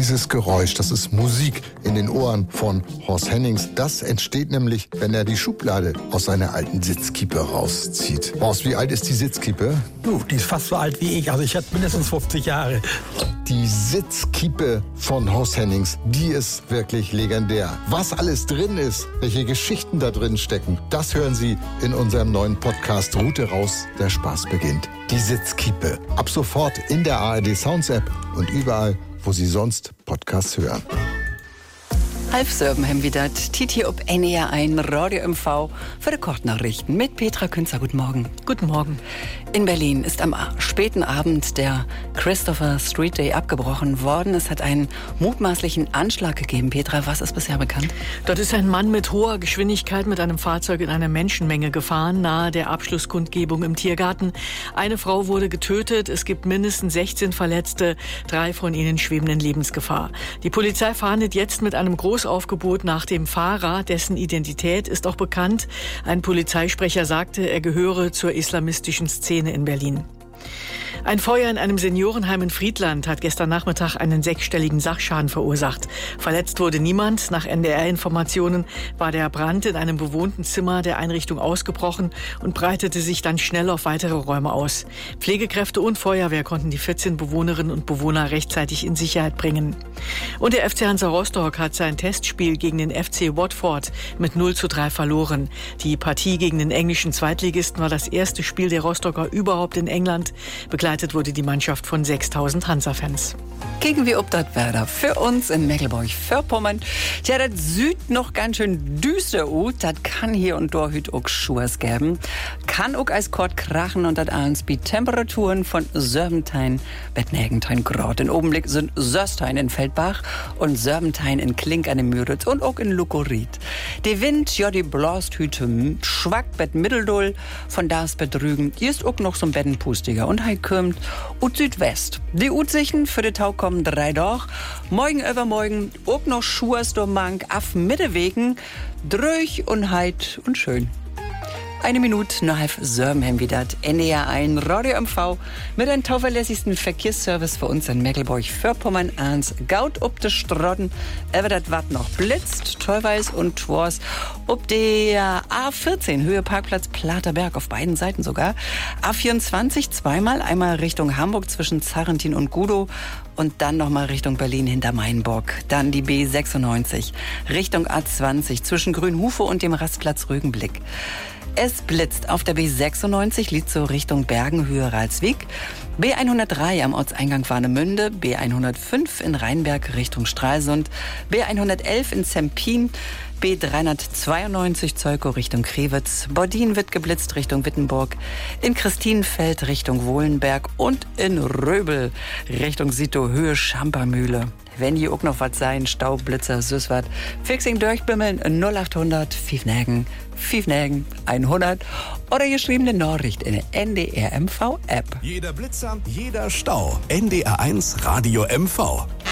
Dieses Geräusch, das ist Musik in den Ohren von Horst Hennings. Das entsteht nämlich, wenn er die Schublade aus seiner alten Sitzkiepe rauszieht. Horst, wie alt ist die Sitzkiepe? Die ist fast so alt wie ich. Also ich hatte mindestens 50 Jahre. Die Sitzkiepe von Horst Hennings, die ist wirklich legendär. Was alles drin ist, welche Geschichten da drin stecken, das hören Sie in unserem neuen Podcast Route raus, der Spaß beginnt. Die Sitzkiepe. Ab sofort in der ARD Sounds App und überall, wo Sie sonst Podcasts hören. Halb Sörbenheim wieder, Titi ob NER ein, Radio MV für die Kurznachrichten mit Petra Künzer. Guten Morgen. Guten Morgen. In Berlin ist am späten Abend der Christopher Street Day abgebrochen worden. Es hat einen mutmaßlichen Anschlag gegeben. Petra, was ist bisher bekannt? Dort ist ein Mann mit hoher Geschwindigkeit mit einem Fahrzeug in eine Menschenmenge gefahren, nahe der Abschlusskundgebung im Tiergarten. Eine Frau wurde getötet, es gibt mindestens 16 Verletzte, 3 von ihnen schweben in Lebensgefahr. Die Polizei fahndet jetzt mit einem Großaufgebot nach dem Fahrer, dessen Identität ist auch bekannt. Ein Polizeisprecher sagte, er gehöre zur islamistischen Szene in Berlin. Ein Feuer in einem Seniorenheim in Friedland hat gestern Nachmittag einen 6-stelligen Sachschaden verursacht. Verletzt wurde niemand. Nach NDR-Informationen war der Brand in einem bewohnten Zimmer der Einrichtung ausgebrochen und breitete sich dann schnell auf weitere Räume aus. Pflegekräfte und Feuerwehr konnten die 14 Bewohnerinnen und Bewohner rechtzeitig in Sicherheit bringen. Und der FC Hansa Rostock hat sein Testspiel gegen den FC Watford mit 0:3 verloren. Die Partie gegen den englischen Zweitligisten war das erste Spiel der Rostocker überhaupt in England. Begleitet wurde die Mannschaft von 6.000 Hansa-Fans. Gegen wie ob das Werder für uns in Mecklenburg-Vorpommern. Ja, das Süd noch ganz schön düster aus. Das kann hier und dort heute auch Schurs geben. Kann auch eiskort krachen und das abends bei Temperaturen von 17 bis 19 Grad. In Obenblick sind Söstein in Feldbach und Sörbentein in Klink an der Müritz und auch in Lukorit. Der Wind, ja, die bläst heute schwack bet Mitteldull, von da ist bet Rügen. Hier ist auch noch so ein Bettenpustiger und hei kommt ut Südwest. Die Utsichten für den Tag kommen 3 doch. Morgen übermorgen auch noch Schurs do Mank auf Mittewegen. Dröch und heit und schön. 1 Minute nach halb Sörbenheim wieder. NDR ein Radio MV mit einem zuverlässigsten Verkehrsservice für uns in Mecklenburg-Vorpommern ans Gaut ob de Strotten. Aber das wat noch blitzt, teilweise und twors ob der A14 Höhe Parkplatz Platerberg auf beiden Seiten sogar. A24 zweimal, einmal Richtung Hamburg zwischen Zarrentin und Gudow und dann nochmal Richtung Berlin hinter Mainburg. Dann die B96 Richtung A20 zwischen Grünhufe und dem Rastplatz Rügenblick. Es blitzt auf der B96, liegt so Richtung Bergenhöhe Ralswiek. B103 am Ortseingang Warnemünde, B105 in Rheinberg Richtung Stralsund, B111 in Zempin, B392 Zeukow Richtung Krewitz, Bordin wird geblitzt Richtung Wittenburg, in Christinenfeld Richtung Wohlenberg und in Röbel Richtung Sito-Höhe Schampermühle. Wenn hier auch noch was sein, Staublitzer, Süßwart, Fixing durchbimmeln 0800 5 100 oder geschriebene Nachricht in der NDR MV App. Jeder Blitzer, jeder Stau. NDR1 Radio MV.